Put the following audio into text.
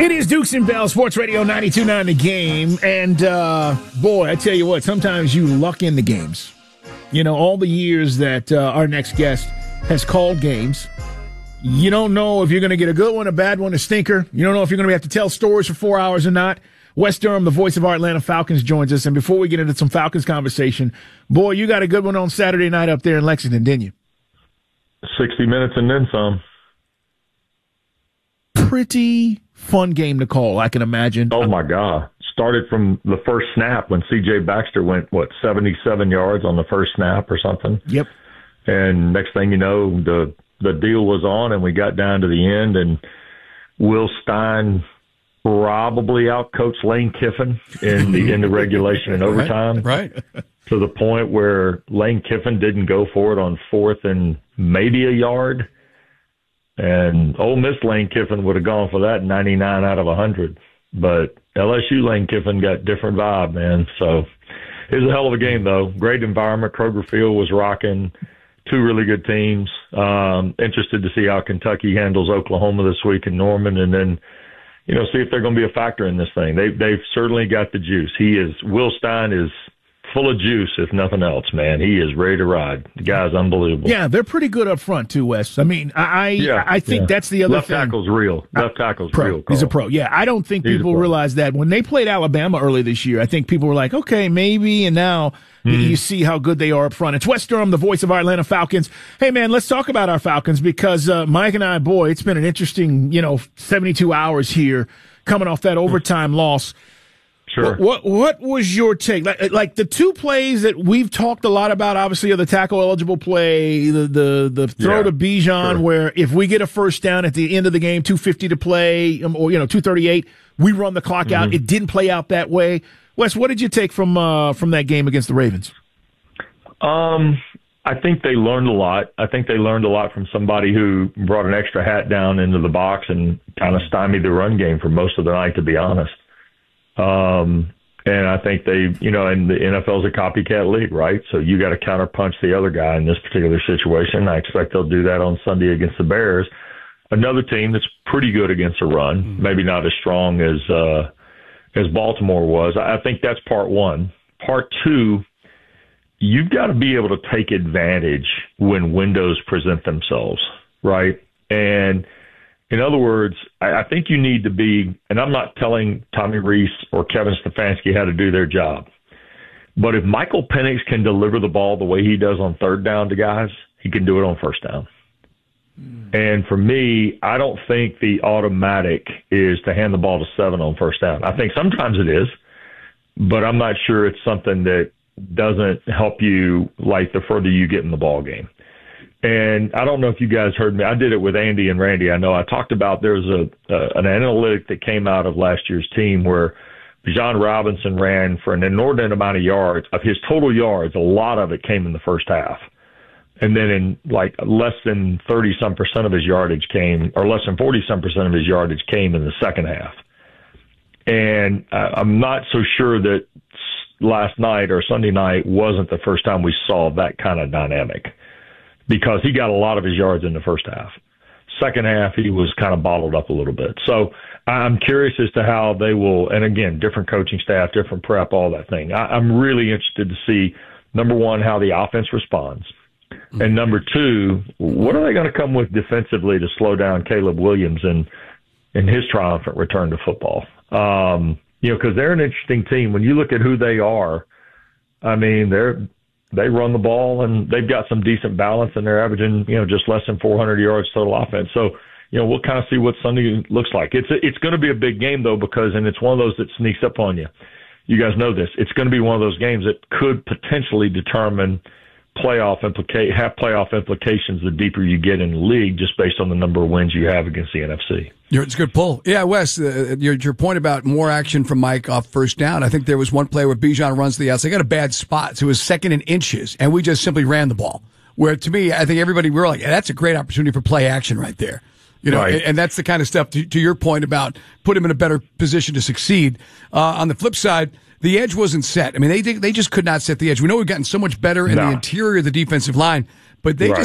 It is Dukes and Bell, Sports Radio 92.9 The Game. And, boy, I tell you what, sometimes you luck in the games. You know, all the years that our next guest has called games, you don't know if you're going to get a good one, a bad one, a stinker. You don't know if you're going to have to tell stories for 4 hours or not. Wes Durham, the voice of our Atlanta Falcons, joins us. And before we get into some Falcons conversation, boy, you got a good one on Saturday night up there in Lexington, didn't you? 60 minutes and then some. Pretty fun game to call, I can imagine. Oh, my God. Started from the first snap when C.J. Baxter went, 77 yards on the first snap or something? Yep. And next thing you know, the deal was on, and we got down to the end, and Will Stein probably outcoached Lane Kiffin in the regulation and overtime. Right. To the point where Lane Kiffin didn't go for it on fourth and maybe a yard. And Ole Miss Lane Kiffin would have gone for that 99 out of 100. But LSU Lane Kiffin got different vibe, man. So it was a hell of a game, though. Great environment. Kroger Field was rocking. Two really good teams. Interested to see how Kentucky handles Oklahoma this week in Norman, and then, you know, see if they're going to be a factor in this thing. They've certainly got the juice. Will Stein is full of juice, if nothing else, man. He is ready to ride. The guy's unbelievable. Yeah, they're pretty good up front, too, Wes. I mean, I think that's the other thing. Left tackle's real. Left tackle's pro. real. He's a pro. Yeah, I don't think people realize that. When they played Alabama early this year, I think people were like, okay, maybe, and now you see how good they are up front. It's Wes Durham, the voice of our Atlanta Falcons. Hey, man, let's talk about our Falcons because Mike and I, boy, it's been an interesting, 72 hours here coming off that overtime loss. Sure. What was your take? Like the two plays that we've talked a lot about, obviously, are the tackle-eligible play, the throw to Bijan, where if we get a first down at the end of the game, 2:50 to play, or 2:38, we run the clock out. It didn't play out that way. Wes, what did you take from that game against the Ravens? I think they learned a lot. I think they learned a lot from somebody who brought an extra hat down into the box and kind of stymied the run game for most of the night, to be honest. And I think and the NFL is a copycat league, right? So you got to counterpunch the other guy in this particular situation. I expect they'll do that on Sunday against the Bears. Another team that's pretty good against the run, maybe not as strong as Baltimore was. I think that's part one. Part two, you've got to be able to take advantage when windows present themselves, right? And in other words, I think you need to be, and I'm not telling Tommy Rees or Kevin Stefanski how to do their job, but if Michael Penix can deliver the ball the way he does on third down to guys, he can do it on first down. And for me, I don't think the automatic is to hand the ball to 7 on first down. I think sometimes it is, but I'm not sure it's something that doesn't help you like the further you get in the ball game. And I don't know if you guys heard me. I did it with Andy and Randy. I know I talked about there's an analytic that came out of last year's team where Bijan Robinson ran for an inordinate amount of yards. Of his total yards, a lot of it came in the first half. And then in like less than 30-some% of his yardage came, or less than 40-some% of his yardage came in the second half. And I'm not so sure that last night or Sunday night wasn't the first time we saw that kind of dynamic, because he got a lot of his yards in the first half. Second half, he was kind of bottled up a little bit. So I'm curious as to how they will, and again, different coaching staff, different prep, all that thing. I'm really interested to see, number one, how the offense responds. And number two, what are they going to come with defensively to slow down Caleb Williams in his triumphant return to football? Because they're an interesting team. When you look at who they are, I mean, they run the ball and they've got some decent balance, and they're averaging, just less than 400 yards total offense. So, we'll kind of see what Sunday looks like. It's going to be a big game though, and it's one of those that sneaks up on you. You guys know this. It's going to be one of those games that could potentially determine playoff implications the deeper you get in the league, just based on the number of wins you have against the NFC. It's a good pull. Yeah, Wes, your point about more action from Mike off first down, I think there was one play where Bijan runs to the outside. They got a bad spot, so it was second in inches, and we just simply ran the ball. Where, to me, I think everybody, we were like, that's a great opportunity for play action right there. Right. And that's the kind of stuff, to your point about put him in a better position to succeed. On the flip side, the edge wasn't set. I mean, they just could not set the edge. We know we've gotten so much better in the interior of the defensive line, but they just